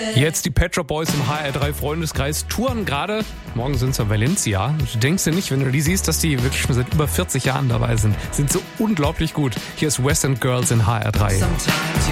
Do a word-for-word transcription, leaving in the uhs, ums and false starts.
Jetzt die Pet Shop Boys im H R drei Freundeskreis touren gerade. Morgen sind sie in Valencia. Du denkst dir nicht, wenn du die siehst, dass die wirklich schon seit über vierzig Jahren dabei sind. Sind so unglaublich gut. Hier ist West End Girls in H R drei. Sometimes